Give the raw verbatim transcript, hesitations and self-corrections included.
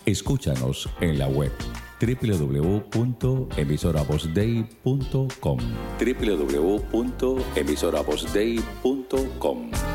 Escúchanos en la web doble u doble u doble u punto emisora voz dei punto com doble u doble u doble u punto emisora voz dei punto com.